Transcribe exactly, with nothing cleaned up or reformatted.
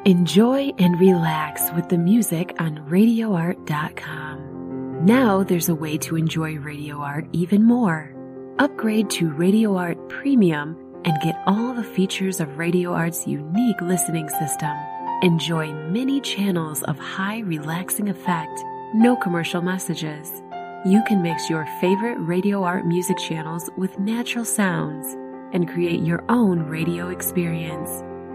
Enjoy and relax with the music on radio art dot com. Now there's a way to enjoy Radio Art even more. Upgrade to Radio Art Premium and get all the features of Radio Art's unique listening system. Enjoy many channels of high relaxing effect, no commercial messages. You can mix your favorite Radio Art music channels with natural sounds and create your own radio experience.